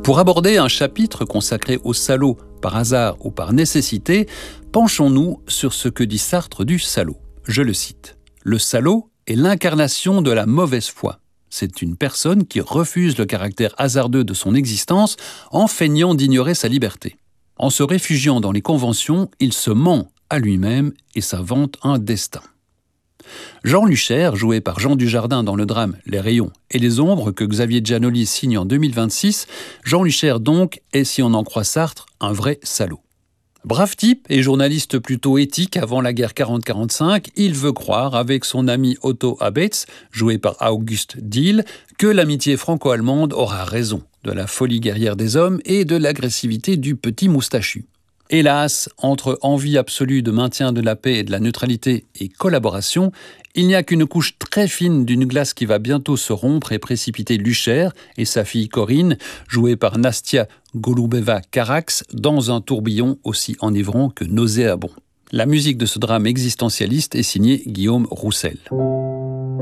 Pour aborder un chapitre consacré au salaud, par hasard ou par nécessité, penchons-nous sur ce que dit Sartre du salaud. Je le cite. « Le salaud est l'incarnation de la mauvaise foi. C'est une personne qui refuse le caractère hasardeux de son existence en feignant d'ignorer sa liberté. En se réfugiant dans les conventions, il se ment à lui-même et s'invente un destin. » Jean Luchaire, joué par Jean Dujardin dans le drame Les Rayons et les Ombres que Xavier Giannoli signe en 2026, Jean Luchaire donc est, si on en croit Sartre, un vrai salaud. Brave type et journaliste plutôt éthique avant la guerre 40-45, il veut croire, avec son ami Otto Abetz, joué par August Diehl, que l'amitié franco-allemande aura raison de la folie guerrière des hommes et de l'agressivité du petit moustachu. Hélas, entre envie absolue de maintien de la paix et de la neutralité et collaboration, il n'y a qu'une couche très fine d'une glace qui va bientôt se rompre et précipiter Luchaire et sa fille Corinne, jouée par Nastia Golubeva-Carax, dans un tourbillon aussi enivrant que nauséabond. La musique de ce drame existentialiste est signée Guillaume Roussel.